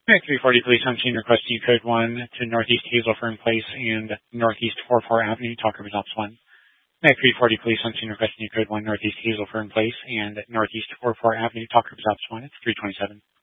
Mac 340 Police on scene requesting code 1 to Northeast Hazelfern Place and Northeast 44 Avenue, Talker Results 1. Mac 340 Police on scene requesting code 1 Northeast Hazelfern Place and Northeast 44 Avenue, Talker Results 1. It's 327.